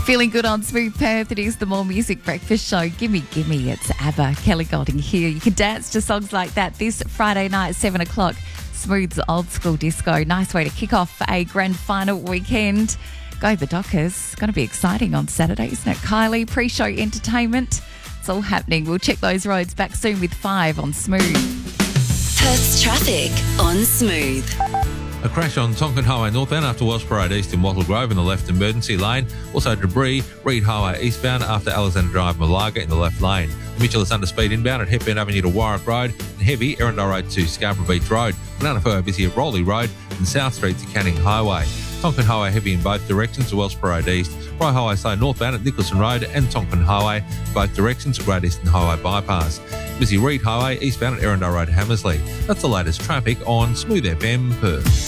Feeling good on Smooth Perth. It is the More Music Breakfast Show. Gimme, gimme. It's ABBA, Kelly Golding here. You can dance to songs like that this Friday night, 7 o'clock. Smooth's Old School Disco. Nice way to kick off a grand final weekend. Go the Dockers. Going to be exciting on Saturday, isn't it? Kylie, pre-show entertainment. It's all happening. We'll check those roads back soon with 5 on Smooth. Perth's traffic on Smooth. A crash on Tonkin Highway northbound after Welsh Parade East in Wattle Grove in the left emergency lane. Also debris, Reed Highway eastbound after Alexander Drive, Malaga in the left lane. Mitchell is under speed inbound at Hepburn Avenue to Warwick Road and heavy Erindale Road to Scarborough Beach Road. Banana Fur busy at Rowley Road and South Street to Canning Highway. Tonkin Highway heavy in both directions to Welsh Parade East. Rye Highway slow northbound at Nicholson Road and Tonkin Highway both directions to Great Eastern Highway bypass. Busy Reed Highway eastbound at Erindale Road, Hammersley. That's the latest traffic on Smooth FM Perth.